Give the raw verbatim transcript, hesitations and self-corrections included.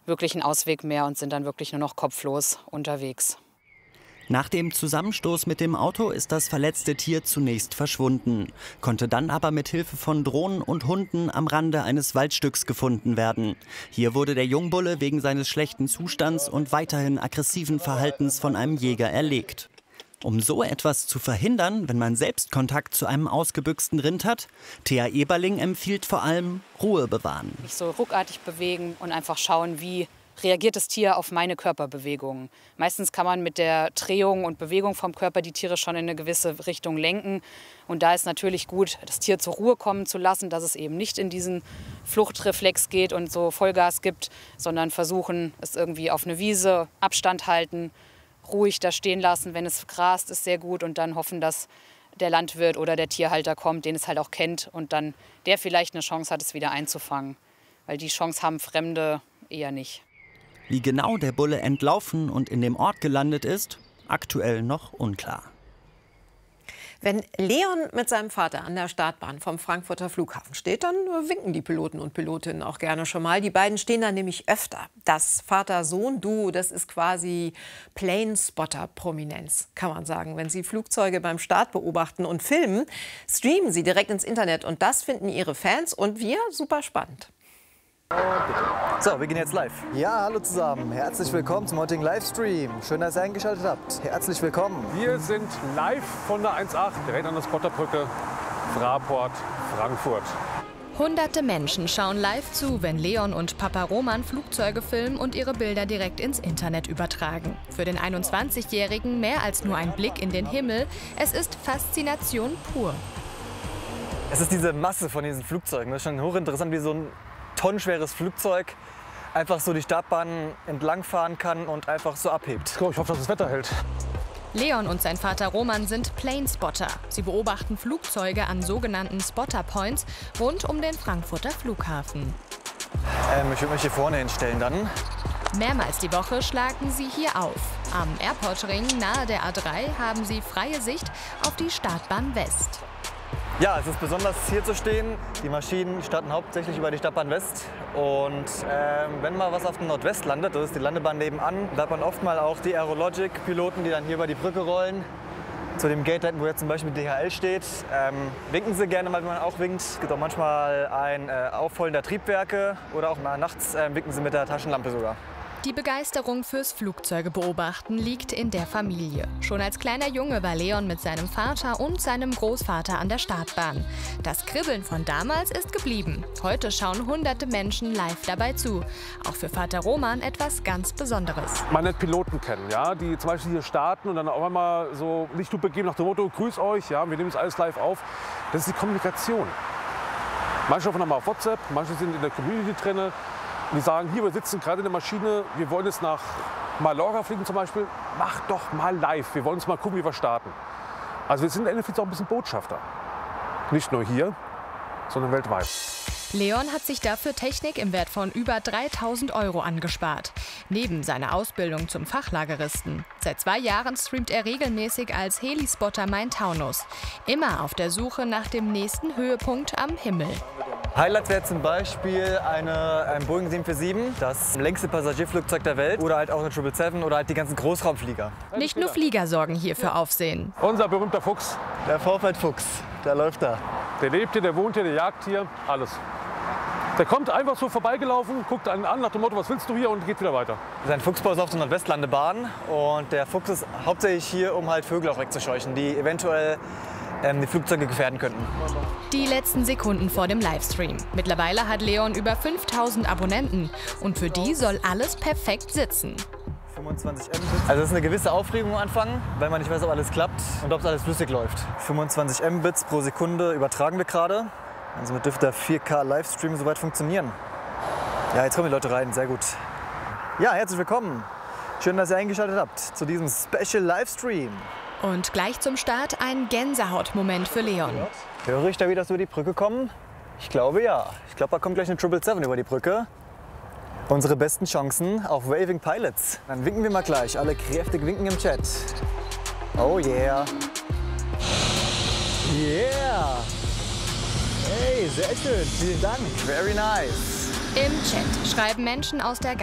wirklich einen Ausweg mehr und sind dann wirklich nur noch kopflos unterwegs. Nach dem Zusammenstoß mit dem Auto ist das verletzte Tier zunächst verschwunden, konnte dann aber mit Hilfe von Drohnen und Hunden am Rande eines Waldstücks gefunden werden. Hier wurde der Jungbulle wegen seines schlechten Zustands und weiterhin aggressiven Verhaltens von einem Jäger erlegt. Um so etwas zu verhindern, wenn man selbst Kontakt zu einem ausgebüxten Rind hat, Thea Eberling empfiehlt vor allem Ruhe bewahren. Nicht so ruckartig bewegen und einfach schauen, wie reagiert das Tier auf meine Körperbewegungen. Meistens kann man mit der Drehung und Bewegung vom Körper die Tiere schon in eine gewisse Richtung lenken. Und da ist natürlich gut, das Tier zur Ruhe kommen zu lassen, dass es eben nicht in diesen Fluchtreflex geht und so Vollgas gibt, sondern versuchen, es irgendwie auf eine Wiese, Abstand halten, ruhig da stehen lassen. Wenn es grast, ist sehr gut und dann hoffen, dass der Landwirt oder der Tierhalter kommt, den es halt auch kennt und dann der vielleicht eine Chance hat, es wieder einzufangen. Weil die Chance haben Fremde eher nicht. Wie genau der Bulle entlaufen und in dem Ort gelandet ist, aktuell noch unklar. Wenn Leon mit seinem Vater an der Startbahn vom Frankfurter Flughafen steht, dann winken die Piloten und Pilotinnen auch gerne schon mal. Die beiden stehen da nämlich öfter. Das Vater-Sohn-Duo, das ist quasi Planespotter-Prominenz, kann man sagen. Wenn sie Flugzeuge beim Start beobachten und filmen, streamen sie direkt ins Internet. Und das finden ihre Fans und wir super spannend. So, wir gehen jetzt live. Ja, hallo zusammen. Herzlich willkommen zum heutigen Livestream. Schön, dass ihr eingeschaltet habt. Herzlich willkommen. Wir sind live von der eins acht, direkt an der Spotterbrücke, Fraport, Frankfurt. Hunderte Menschen schauen live zu, wenn Leon und Papa Roman Flugzeuge filmen und ihre Bilder direkt ins Internet übertragen. Für den einundzwanzigjährigen mehr als nur ein Blick in den Himmel. Es ist Faszination pur. Es ist diese Masse von diesen Flugzeugen. Das ist schon hochinteressant, wie so ein tonnenschweres Flugzeug einfach so die Startbahn entlangfahren kann und einfach so abhebt. Ich hoffe, dass das Wetter hält. Leon und sein Vater Roman sind Planespotter. Sie beobachten Flugzeuge an sogenannten Spotter-Points rund um den Frankfurter Flughafen. Ähm, ich würde mich hier vorne hinstellen dann. Mehrmals die Woche schlagen sie hier auf. Am Airportring nahe der A drei haben sie freie Sicht auf die Startbahn West. Ja, es ist besonders hier zu stehen. Die Maschinen starten hauptsächlich über die Startbahn West. Und ähm, wenn mal was auf dem Nordwest landet, das ist die Landebahn nebenan, da hat man oft mal auch die Aerologic-Piloten, die dann hier über die Brücke rollen. Zu dem Gate, wo jetzt zum Beispiel D H L steht, ähm, winken sie gerne mal, wenn man auch winkt. Es gibt auch manchmal ein äh, Aufholen der Triebwerke oder auch mal nachts äh, winken sie mit der Taschenlampe sogar. Die Begeisterung fürs Flugzeuge beobachten liegt in der Familie. Schon als kleiner Junge war Leon mit seinem Vater und seinem Großvater an der Startbahn. Das Kribbeln von damals ist geblieben. Heute schauen hunderte Menschen live dabei zu. Auch für Vater Roman etwas ganz Besonderes. Man lernt Piloten kennen, ja, die zum Beispiel hier starten und dann auf einmal so nicht nur begeben nach dem Motto, grüß euch, ja, wir nehmen es alles live auf. Das ist die Kommunikation. Manche hoffen mal auf WhatsApp, manche sind in der Community drin. Die sagen, hier, wir sitzen gerade in der Maschine, wir wollen jetzt nach Mallorca fliegen zum Beispiel, mach doch mal live, wir wollen uns mal gucken, wie wir starten. Also wir sind endlich auch ein bisschen Botschafter. Nicht nur hier, sondern weltweit. Leon hat sich dafür Technik im Wert von über dreitausend Euro angespart. Neben seiner Ausbildung zum Fachlageristen. Seit zwei Jahren streamt er regelmäßig als Helispotter Main-Taunus. Immer auf der Suche nach dem nächsten Höhepunkt am Himmel. Highlights wäre zum Beispiel eine, ein Boeing sieben vier sieben, das längste Passagierflugzeug der Welt. Oder halt auch eine sieben sieben sieben oder halt die ganzen Großraumflieger. Nicht nur Flieger sorgen hier für Aufsehen. Unser berühmter Fuchs. Der Vorfeldfuchs, der läuft da. Der lebt hier, der wohnt hier, der jagt hier, alles. Der kommt einfach so vorbeigelaufen, guckt einen an nach dem Motto, was willst du hier, und geht wieder weiter. Sein Fuchsbau ist auf der Nordwestlandebahn und der Fuchs ist hauptsächlich hier, um halt Vögel auch wegzuscheuchen, die eventuell ähm, die Flugzeuge gefährden könnten. Die letzten Sekunden vor dem Livestream. Mittlerweile hat Leon über fünftausend Abonnenten und für die soll alles perfekt sitzen. fünfundzwanzig Mbit. Also es ist eine gewisse Aufregung am Anfang, weil man nicht weiß, ob alles klappt und ob es alles flüssig läuft. fünfundzwanzig Mbits pro Sekunde übertragen wir gerade. Also dürfte der vier K Livestream soweit funktionieren. Ja, jetzt kommen die Leute rein, sehr gut. Ja, herzlich willkommen. Schön, dass ihr eingeschaltet habt zu diesem Special Livestream. Und gleich zum Start ein Gänsehautmoment für Leon. Höre ich da wieder, dass wir über die Brücke kommen? Ich glaube ja. Ich glaube, da kommt gleich eine sieben sieben sieben über die Brücke. Unsere besten Chancen auf Waving Pilots. Dann winken wir mal gleich. Alle kräftig winken im Chat. Oh yeah. Yeah. Hey, sehr schön. Vielen Dank. Very nice. Im Chat schreiben Menschen aus der